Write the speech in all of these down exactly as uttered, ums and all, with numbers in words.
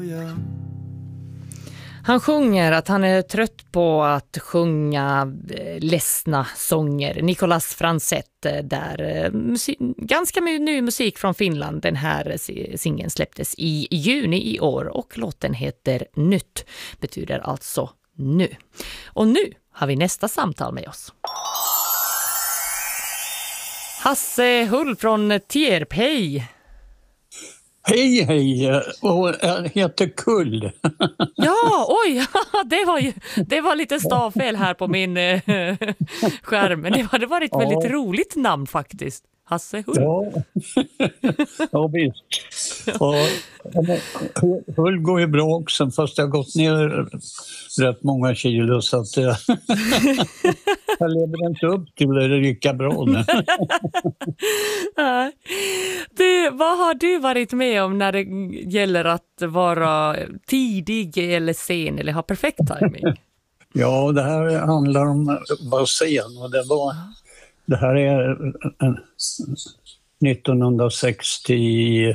Han sjunger att han är trött på att sjunga ledsna sånger. Nicolas Franzett där. Musik, ganska ny musik från Finland. Den här singeln släpptes i juni i år och låten heter Nytt. Betyder alltså nu. Och nu har vi nästa samtal med oss. Hasse Hull från Tierp, hej! Hej, hej! Och jag heter Kull. Ja, oj! Det var, ju, det var lite stavfel här på min äh, skärm. Men det hade varit ett ja. väldigt roligt namn faktiskt. Hasse Hull. Ja, ja visst. Och, Hull går ju bra också, fast jag har gått ner rätt många kilo så att jag, jag lever inte upp till det lika bra nu. Du, vad har du varit med om när det gäller att vara tidig eller sen eller ha perfekt timing? Ja, det här handlar om att vara sen och det var det här är nittonhundrasextiofem.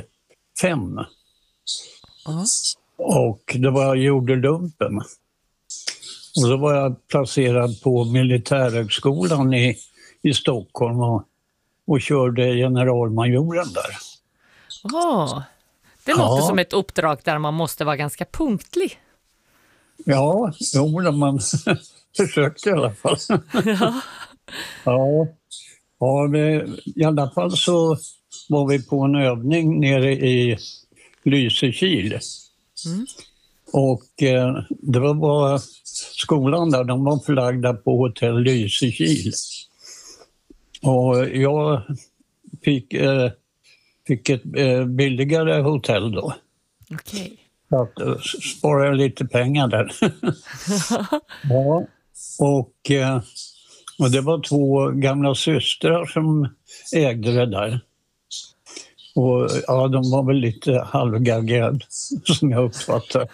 Uh-huh. Och det var jag gjorde lumpen. Och då var jag placerad på militärhögskolan i, i Stockholm och, och körde generalmajoren där. Oh, det låter ja. som ett uppdrag där man måste vara ganska punktlig. Ja, jo, man försökte i alla fall. Ja. Ja. Ja, vi, i alla fall så var vi på en övning nere i Lysekil. Mm. Och eh, det var bara skolan där, de var förlagda på hotell Lysekil. Och jag fick, eh, fick ett eh, billigare hotell då. Okej. Okay. Så att eh, spara lite pengar där. Ja, och... Eh, Och det var två gamla systrar som ägde det där. Och ja, de var väl lite halvgaggade som jag uppfattade.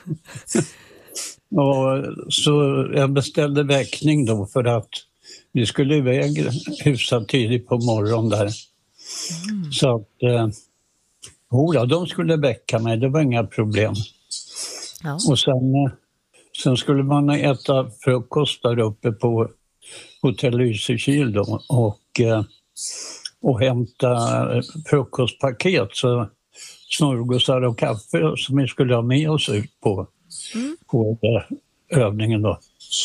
Och så jag beställde väckning då för att vi skulle iväg hyfsat tidigt på morgonen där. Mm. Så att, eh, ja, de skulle väcka mig, det var inga problem. Ja. Och sen, sen skulle man äta frukost där uppe på hotell Lysekil då och, och hämta frukostpaket, så smörgåsar och kaffe som vi skulle ha med oss ut på, mm. på övningen då.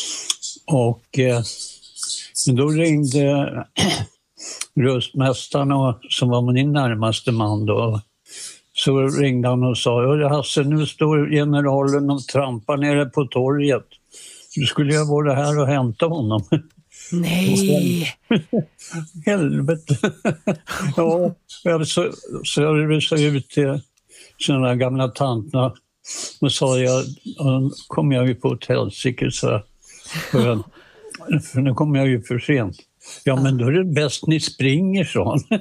Och då ringde röstmästaren och, som var min närmaste man då. Så ringde han och sa: Hasse, nu står generalen och trampar nere på torget. Du skulle jag vara här och hämta honom. Nej! Helvete! Ja, så, så jag rusade ut till sina gamla tanterna och sa jag, kom jag ju på ett helsike, så för, för nu kommer jag ju för sent. Ja, men då är det bäst ni springer, sa han.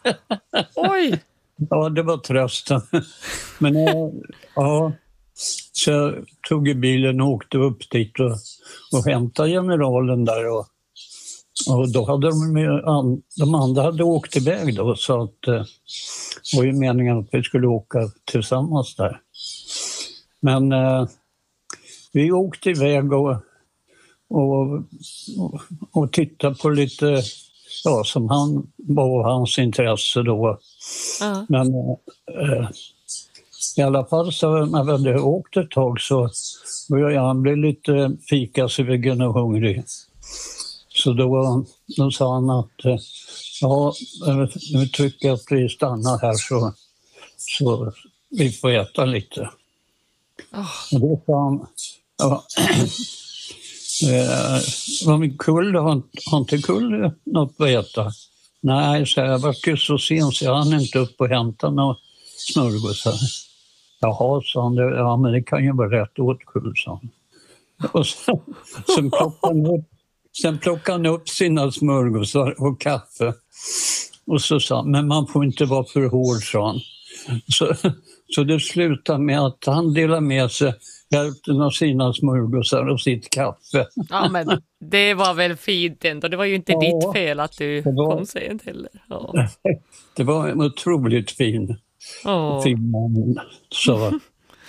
Oj! Ja, det var trösten. Men ja, så jag tog bilen och åkte upp dit och, och hämtade generalen där. Och, och då hade de, de andra hade åkt iväg då, så att det var ju meningen att vi skulle åka tillsammans där. Men eh, vi åkte iväg och, och, och, och tittade på lite, ja, som han var hans intresse då. Uh-huh. Men eh, i alla fall så när vi hade åkt ett tag så började han bli lite fikasugen och hungrig. Så då, då sa han att ja, nu tycker jag att vi stannar här så, så vi får äta lite. Oh. Och då sa han, ja, eh, var min kull, har, har inte kull något att äta? Nej, så jag var ju så sent så jag hann inte upp och hämta några smörgåsar. Jaha, sa han, ja men det kan ju vara rätt åt kull, sa han. Och sen, sen, plockade han upp, sen plockade han upp sina smörgåsar och kaffe. Och så sa han, men man får inte vara för hård, sa han. Så, så det slutade med att han delade med sig hälften av sina smörgåsar och sitt kaffe. Ja, men det var väl fint ändå. Det var ju inte ja, ditt fel att du var, kom sent heller. Ja. Det var en otroligt fin, oh. fin man. Så.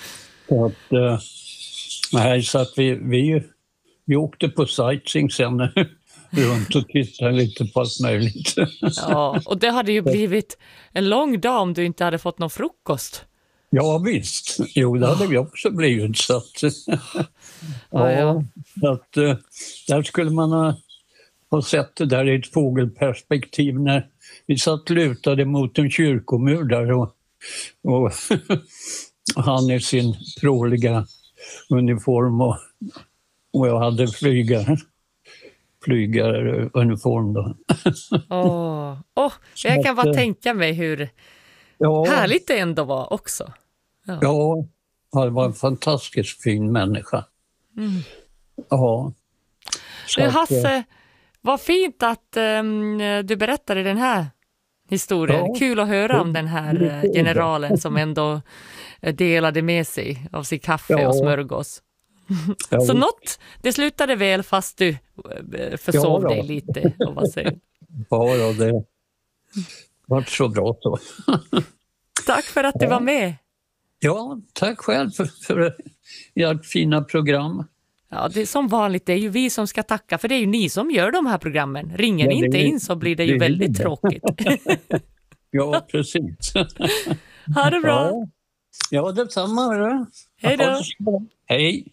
Så att, eh, nej, så att vi, vi, vi åkte på sightseeing sen runt och tittade lite på allt möjligt. Ja, och det hade ju blivit en lång dag om du inte hade fått någon frukost. Ja visst, jo det hade vi också blivit. Så att, Ja, ja. så att, eh, där skulle man ha, ha sett det där i ett fågelperspektiv när vi satt lutade mot en kyrkomur där och, och han i sin pråliga uniform och, och jag hade flygare. flygaruniform då. Åh, oh, jag kan bara att, tänka mig hur ja, härligt det ändå var också. Ja, ja det var en fantastiskt fin människa. Mm. Ja. Men Hasse, vad fint att um, du berättade den här historien. Ja. Kul att höra om den här uh, generalen som ändå delade med sig av sitt kaffe ja. och smörgås. Ja. Så något, det slutade väl fast du försov ja, dig lite och vad säger. Ja, ja, det var så bra så. Tack för att du var med. Ja, tack själv för, för ert fina program. Ja, det är som vanligt, det är ju vi som ska tacka, för det är ju ni som gör de här programmen. Ringer ni ja, inte är, in så blir det ju det väldigt det. tråkigt. Ja, precis. Ha det bra. Ja, ja detsamma. Hej då. Hej.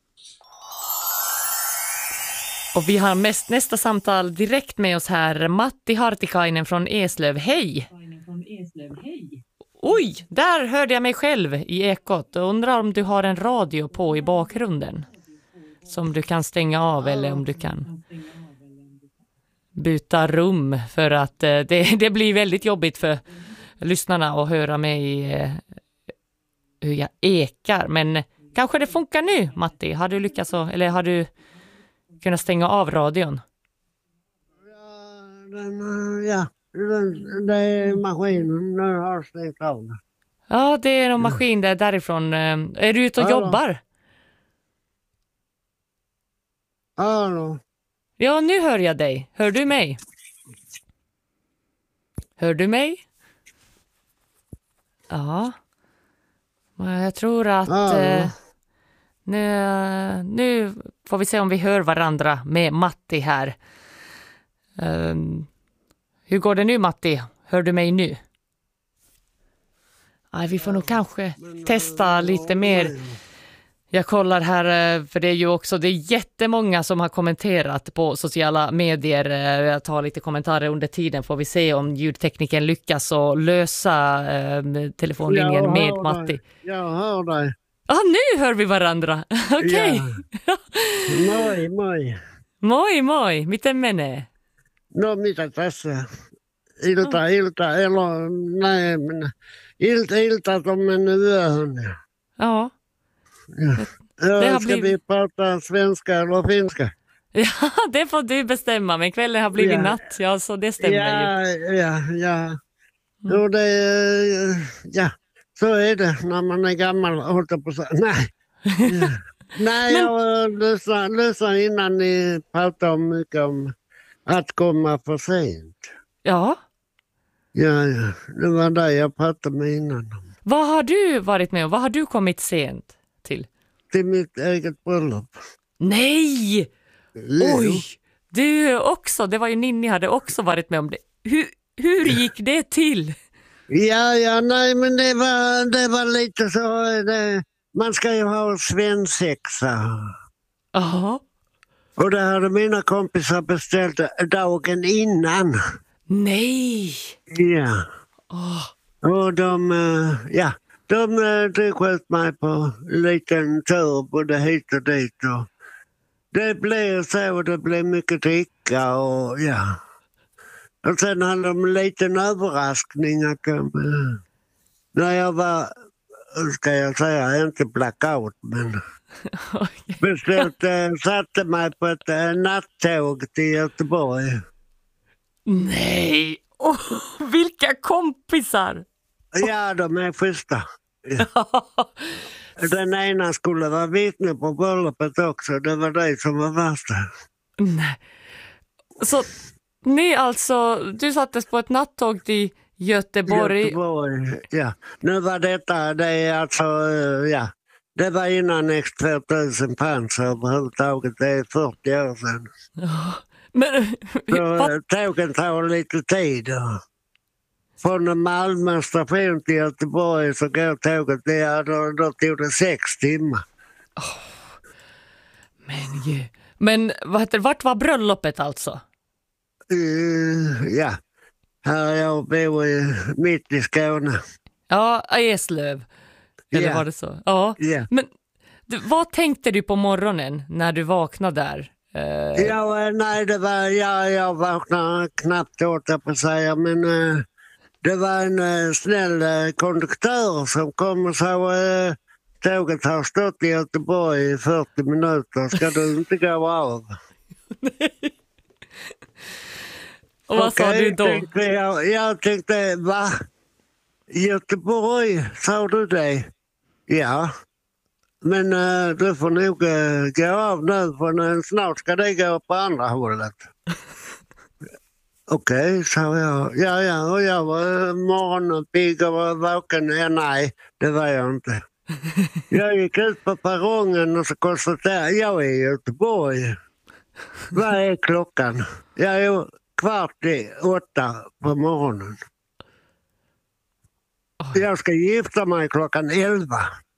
Och vi har mest, nästa samtal direkt med oss här. Matti Hartikainen från Eslöv. Hej! Oj, där hörde jag mig själv i ekot. Och undrar om du har en radio på i bakgrunden. Som du kan stänga av eller om du kan byta rum. För att eh, det, det blir väldigt jobbigt för lyssnarna att höra mig eh, hur jag ekar. Men kanske det funkar nu, Matti. Har du lyckats så, eller har du kunna stänga av radion? Ja, den, ja den, det är maskinen. Den har stängt av. Ja, det är en maskin där därifrån. Är du ute och Hallå. jobbar? Hallå. Ja, nu hör jag dig. Hör du mig? Hör du mig? Ja. Men jag tror att... Eh, Nu, nu får vi se om vi hör varandra med Matti här. Um, hur går det nu, Matti? Hör du mig nu? Aj, vi får nog kanske testa lite mer. Jag kollar här, för det är ju också det är jättemånga som har kommenterat på sociala medier. Jag tar lite kommentarer under tiden, får vi se om ljudtekniken lyckas och lösa um, telefonlinjen med Matti. Jag hör dig. Ja, ah, nu hör vi varandra. Okej. Okay. Ja. Moi, moi. Moi, moi. Miten menee? No, mitä tässä? Ilta, oh. ilta, elo, näin. Ilta, ilta on mennyt yöhön. Ja. Ja. Det har Ska blivit... vi prata svenska eller finska? Ja, det får du bestämma. Men kvällen har blivit ja. natt. Ja, så det stämmer ja, ju. Ja, ja. Jo, det ja. Så är det när man är gammal och håller på så. Nej, ja. Nej, jag lyssnade, lyssnade innan ni pratade om mycket om att komma för sent. Ja. Ja, ja. Det var det jag pratade med innan. Vad har du varit med om? Vad har du kommit sent till? Till mitt eget bröllop. Nej! Jo. Oj! Du också, det var ju Ninni hade också varit med om det. Hur, hur gick det till? Ja, ja, nej, men det var, det var lite så, det, man ska ju ha svensexa. Jaha. Och det hade mina kompisar beställt dagen innan. Nej! Ja. Oh. Och de, ja, de tog ut mig på en liten tur både hit och dit. Och det blev så, det blev mycket dricka och ja. Och sen hade de en liten överraskning att de, när jag var, ska jag säga, inte blackout, men okay. beställt, satte mig på ett nattåg till Göteborg. Nej, oh, vilka kompisar! Ja, de är schyssta. Ja. Den ena skulle vara vittne på bröllopet också, det var det som var värsta. Nej, så... Ni alltså, du sattes på ett nattåg till Göteborg. Göteborg, ja. Nu var detta, det är alltså, ja, Det var innan X tvåtusen fanns överhuvudtaget. Det är fyrtio år sedan. Ja. Men Så tågen tar lite tid. Från Malmö station till Göteborg så går tåget. Det, då, då tog det sex timmar. Oh. Men ju. Men vad heter, vart var bröllopet alltså? Uh, ja, här jag bor i, mitt i Skåne. Ja, Eslöv. Eller Ja. var det så? Ja. Ja. Men du, vad tänkte du på morgonen när du vaknade där? Uh... Ja, nej, det var, ja, jag vaknade knappt åt det på att säga, men uh, det var en uh, snäll uh, konduktör som kom och sa uh, tåget har stått i Göteborg i fyrtio minuter, ska du inte gå av? Och vad okay, sa du då? Tänkte jag, jag tänkte, va? Göteborg, sa du det? Ja. Men uh, du får nog uh, gå av nu, för uh, snart ska det gå på andra hållet. Okej, okay, sa jag. Ja, ja, och jag var uh, morgonpigg och var vaken. Ja, nej, det var jag inte. Jag gick ut på perrongen och så konstaterade jag är i Göteborg. Vad är klockan? Jag är kvart i åtta på morgonen. Oj. Jag ska gifta mig klockan elva.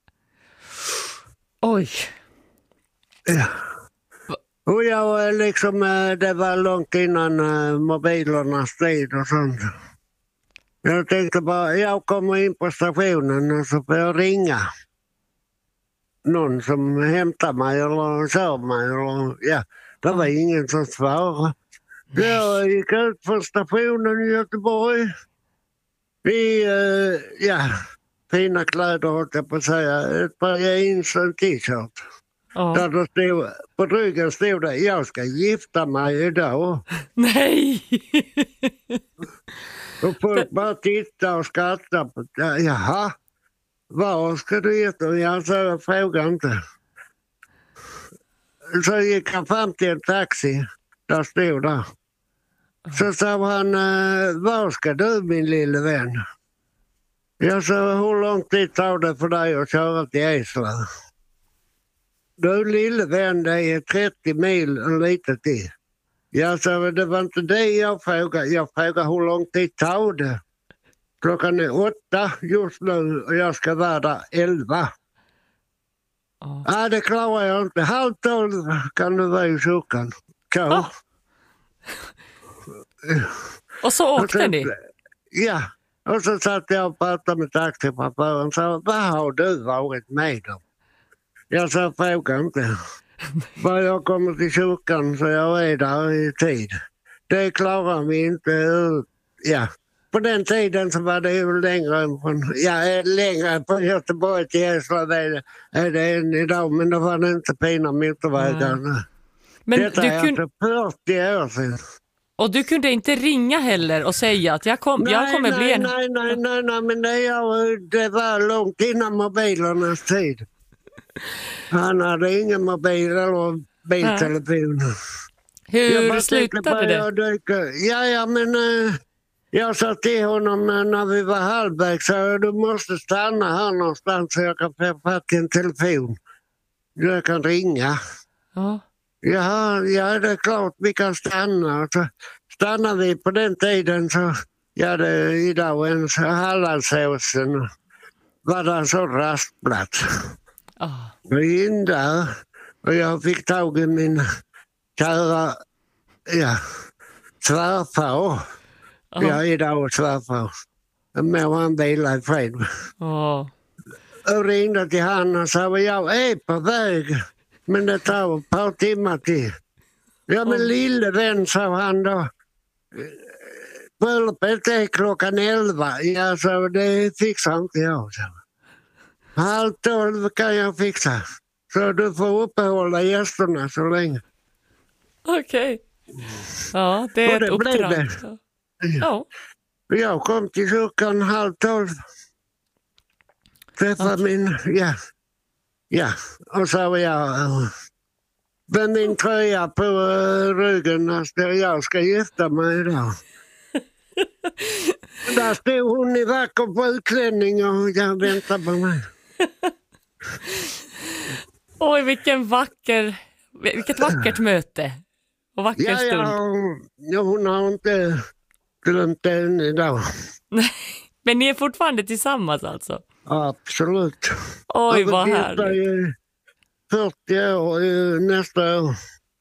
Oj. Ja. Och jag liksom, det var långt innan mobilernas tid och sånt. Jag tänkte bara, jag kommer in på stationen och så får jag ringa. Någon som hämtar mig eller kör mig. Eller, ja, det var ingen som svarade. Jag gick ut från stationen i Göteborg. I, uh, ja, fina kläder håller jag på att säga. Ett par jeans och en t-shirt. Ja. Där det stod, på ryggen stod det, jag ska gifta mig idag. Nej! Och folk bara tittade och skrattade. Jaha, var ska du gifta dig? Jag sa, jag frågar inte. Så gick han fram till en taxi. Där stod där. Så sa han, var ska du min lille vän? Jag sa, hur lång tid tar det för dig att köra till Eslöv? Du lille vän, det är trettio mil och lite till. Jag sa, det var inte det jag frågade. Jag frågade hur lång tid tar det? Klockan är åtta just nu och jag ska vara där elva. Ja. Ja, det klarar jag inte. Halv tolv kan du vara i kyrkan. Kan. Ah. Och så åkte så, ni? Ja, och så satt jag och pratade med taxichauffören och sa, vad har du varit med om? Jag sa, fråga inte. Bara jag kommer till kyrkan så jag är där i tid. Det klarar vi inte. Ja, på den tiden så var det ju längre än från, ja, längre från Göteborg till Eslöv är, är det än idag, men då var det inte fina motorvägar. Mm. Men Detta du är kun... alltså fyrtio år sedan. Och du kunde inte ringa heller och säga att jag, kom, nej, jag kommer nej, bli en... Nej, nej, nej, nej, men det, jag, det var långt innan mobilernas tid. Han hade ingen mobil eller biltelefon. Hur slutade det? Dyker. Ja, ja, men äh, jag sa till honom äh, när vi var halvvägs så du måste stanna här någonstans så jag kan få fatt i en telefon. Jag kan ringa. Ja. Ja, ja, det är klart vi kan stanna. Så stannar vi på den tiden så, ja, det idag en Hallandsåsen var det en sån rastplats. Oh. Jag gick in där och jag fick tag i min kära, ja, svärfar. Oh. Jag är idag och svärfar. Men han bilar i fred. Oh. Och ringde till han och sa, jag är på väg. Men det tar ett par timmar till. Ja, men oh. lille vän, sa han då. Bröllopet är klockan elva. Ja, så det fixar inte jag. Så. Halv tolv kan jag fixa. Så du får uppehålla gästerna så länge. Okej. Okay. Ja, det är det ett uppdrag. Det. Ja. Jag kom till kyrkan halv tolv. Träffade okay. min... Ja. Ja, och så var jag med min tröja på uh, ryggen när jag ska gifta mig idag. Där stod hon i vacker på utlänning och jag väntade på mig. Oj, vilken vacker, vilket vackert möte. Och vacker Ja, stund. ja, ja, hon har inte glömt det än idag. Men ni är fortfarande tillsammans alltså? Absolut. Oj, Jag vad var härligt. gift i fyrtio år i nästa år.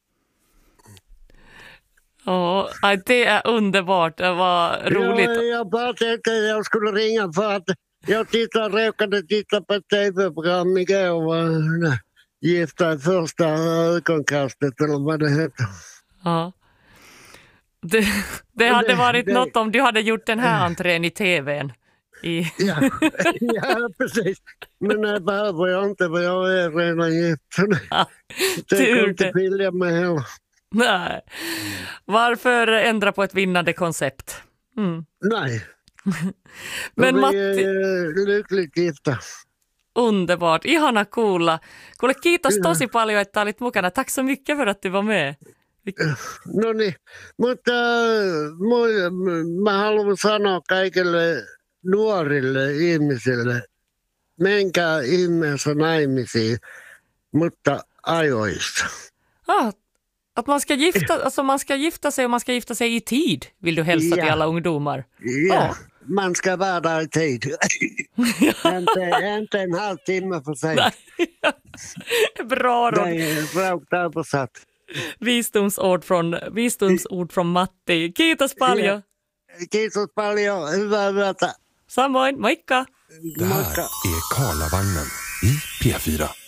Ja, det är underbart. Det var roligt. Jag, jag bara tänkte att jag skulle ringa för att jag tittade, råkade titta på ett tv-program igår. Och, nej, Gifta i första ögonkastet eller vad det heter. Ja. Det, det hade Det- varit det- något om du hade gjort den här entrén i tvn. I... Ja, ja, precis. Men det behöver jag inte för jag är redan gift. Ja, Det tur kommer inte det. skilja mig heller. Nej. Varför ändra på ett vinnande koncept? Mm. Nej. Men vi Matti, är lyckligt gifta. underbart. Ihana kuulla. Kuule, kiitos tosi paljon, että olit mukana. Tack så mycket för att du var med. No niin, mutta mu- mä haluan sanoa kaikille nuorille ihmisille, menkää ihmeessä naimisiin, mutta ajoissa. Ah, att man ska, gifta, alltså man ska gifta sig och man ska gifta sig i tid, vill du hälsa till Ja. alla ungdomar. Ja, Ja. man ska vara där i tid. inte, inte en halvtimme för sent. Bra Det råd. är rakt översatt. Visdomsord från, visdomsord från Matti. Kiitos paljon. Kiitos paljon, hyvää yötä. Samoin, moikka! Det här är Karlavagnen i P fyra.